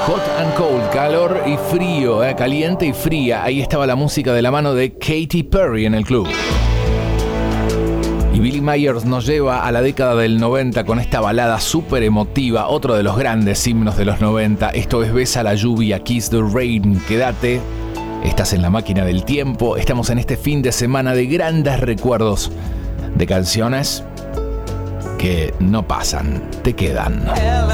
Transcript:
Hot and cold, calor y frío, caliente y fría. Ahí estaba la música de la mano de Katy Perry en el club. Y Billy Myers nos lleva a la década del 90 con esta balada súper emotiva, otro de los grandes himnos de los 90. Esto es Besa la lluvia, Kiss the Rain. Quédate, estás en la máquina del tiempo. Estamos en este fin de semana de grandes recuerdos de canciones que no pasan, te quedan.